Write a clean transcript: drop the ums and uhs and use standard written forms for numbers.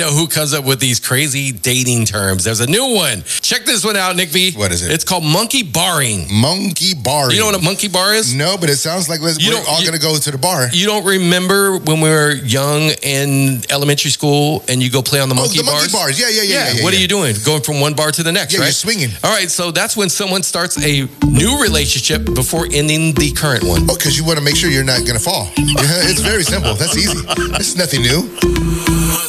know who comes up with these crazy dating terms. There's a new one. Check this one out, Nick V. What is it? It's called monkey barring. Monkey barring. You know what a monkey bar is? No, but it sounds like we're all going to go to the bar. You don't remember when we were young in elementary school and you go play on the monkey bars? Monkey bars. Yeah. What are you doing? Going from one bar to the next, right? You're swinging. All right, so that's when someone starts a new relationship before ending the current one. Oh, because you want to make sure you're not going to fall. It's very simple. That's easy. It's nothing new.